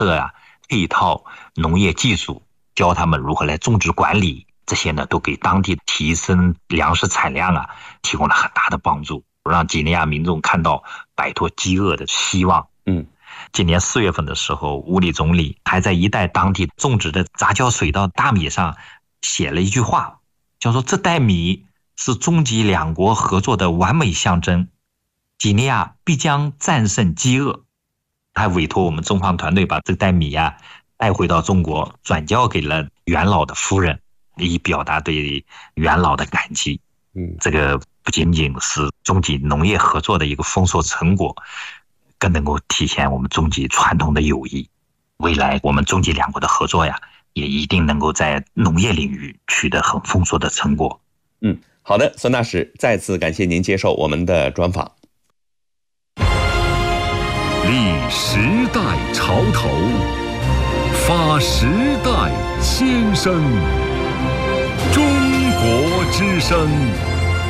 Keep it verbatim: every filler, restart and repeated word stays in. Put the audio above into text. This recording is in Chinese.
这啊配套农业技术，教他们如何来种植管理，这些呢都给当地提升粮食产量啊提供了很大的帮助，让几内亚民众看到摆脱饥饿的希望。 嗯， 今年四月份的时候，乌里总理还在一袋当地种植的杂交水稻大米上写了一句话，叫做这袋米是中几两国合作的完美象征，几内亚必将战胜饥饿。他委托我们中方团队把这袋米啊带回到中国，转交给了元老的夫人，以表达对元老的感激。 嗯， 这个不仅仅是中几农业合作的一个丰硕成果，更能够体现我们中几传统的友谊。未来我们中几两国的合作呀，也一定能够在农业领域取得很丰硕的成果。 嗯，好的，孙大使，再次感谢您接受我们的专访。 立时代潮头，发时代先声，中国之声。